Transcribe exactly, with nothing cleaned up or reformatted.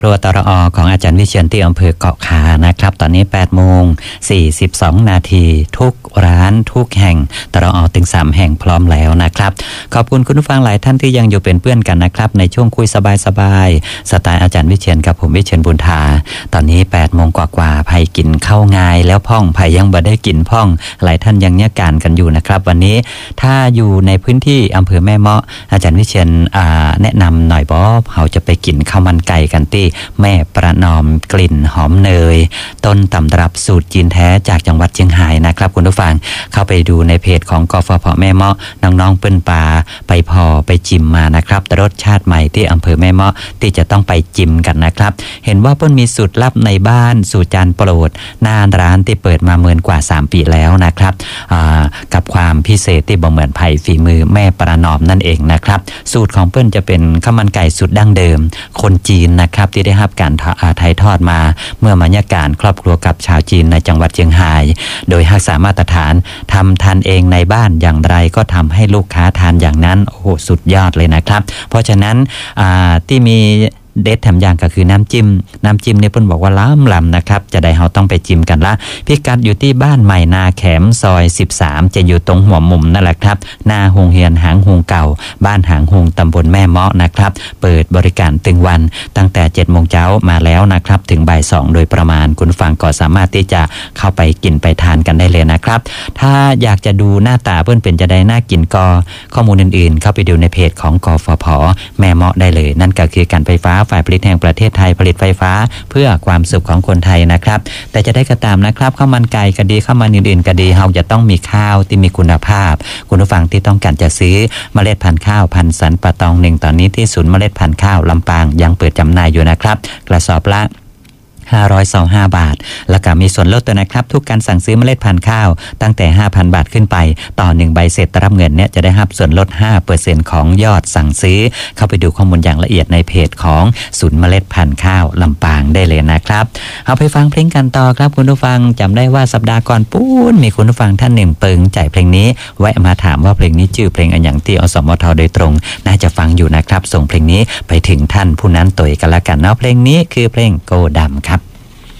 รัวตรอของอาจารย์วิเชียรที่อำเภอเกาะขานะครับตอนนี้แปดโมงสี่สิบสองนาทีทุกร้านทุกแห่งตรอถึงสามแห่งพร้อมแล้วนะครับขอบคุณคุณผู้ฟังหลายท่านที่ยังอยู่เป็นเพื่อนกันนะครับในช่วงคุยสบายๆสไตล์อาจารย์วิเชียรกับผมวิเชียรบุญธาตอนนี้แปดโมงกว่าๆไผ่กินข้าวงายแล้วพ่องไผ่ยังบ่ได้กินพ่องหลายท่านยังเนี่ยการกันอยู่นะครับวันนี้ถ้าอยู่ในพื้นที่อำเภอแม่เมาะอาจารย์วิเชียรแนะนำหน่อยบอเราจะไปกินข้าวมันไก่กันที่แม่ประนอมกลิ่นหอมเนยต้นตำรับสูตรจีนแท้จากจังหวัดเชียงรายนะครับคุณผู้ฟังเข้าไปดูในเพจของกฟผแม่เมาะน้องๆเปิ้นปลาไปพอไปจิมมานะครับรสชาติใหม่ที่อำเภอแม่เมาะที่จะต้องไปจิมกันนะครับเห็นว่าเปิ้นมีสูตรลับในบ้านสูตรจานโปรดหน้าร้านที่เปิดมาเมินกว่าสามปีแล้วนะครับกับความพิเศษที่บ่เหมือนไผ่ฝีมือแม่ประนอมนั่นเองนะครับสูตรของเปิ้นจะเป็นข้าวมันไก่สูตรดั้งเดิมคนจีนนะครับที่ได้รับการถ่ายทอดมาเมื่อบรรยากาศครอบครัวกับชาวจีนในจังหวัดเชียงรายโดยรักษามาตรฐานทำทานเองในบ้านอย่างไรก็ทำให้ลูกค้าทานอย่างนั้นโอ้โหสุดยอดเลยนะครับเพราะฉะนั้นที่มีเด็ดแถมอย่างก็คือน้ำจิ้มน้ำจิ้มเนี่ยเพิ่นบอกว่าล้ำลำนะครับจะได้เราต้องไปจิ้มกันละพิกัดอยู่ที่บ้านใหม่นาแขมซอยสิบสามจะอยู่ตรงหัวมุมนั่นแหละครับหน้าโรงเรียนหางโฮงเก่าบ้านหางโฮงตำบลแม่เมาะนะครับเปิดบริการตึงวันตั้งแต่เจ็ดโมงเช้ามาแล้วนะครับถึงบ่ายสองโดยประมาณคุณฟังก็สามารถที่จะเข้าไปกินไปทานกันได้เลยนะครับถ้าอยากจะดูหน้าตาเพิ่นเป็นจะได้น่ากินก็ข้อมูลอื่นๆเข้าไปดูในเพจของกฟผแม่เมาะได้เลยนั่นก็คือการไฟฟ้าฝ่ายผลิตแห่งประเทศไทยผลิตไฟฟ้าเพื่อความสุขของคนไทยนะครับแต่จะได้กระตามนะครับข้าวมันไก่ก็ดีข้าวมันอื่นๆก็ดีเราจะต้องมีข้าวที่มีคุณภาพคุณผู้ฟังที่ต้องการจะซื้อเมล็ดพันธุ์ข้าวพันธุ์สันปะตองหนึ่งตอนนี้ที่ศูนย์เมล็ดพันธุ์ข้าวลำปางยังเปิดจำหน่ายอยู่นะครับกระสอบละห้าร้อยยี่สิบห้าบาทแล้วก็มีส่วนลดตัวนะครับทุกการสั่งซื้อเมล็ดพันธุ์ข้าวตั้งแต่ ห้าพัน บาทขึ้นไปต่อหนึ่งใบเสร็จรับเงินเนี่ยจะได้รับส่วนลด ห้าเปอร์เซ็นต์ ของยอดสั่งซื้อเข้าไปดูข้อมูลอย่างละเอียดในเพจของศูนย์เมล็ดพันธุ์ข้าวลำปางได้เลยนะครับเอาไปฟังเพลงกันต่อครับคุณผู้ฟังจำได้ว่าสัปดาห์ก่อนปูนมีคุณผู้ฟังท่านหนึ่งเปิงใจเพลงนี้แวะมาถามว่าเพลงนี้ชื่อเพลงอันอย่างที่อสมทโดยตรงน่าจะฟังอยู่นะครับส่งเพลงนี้ไปถึงท่านผู้นั้นตัวกันละกันเนาะเพลงนี้คือเพลงโกดำครับ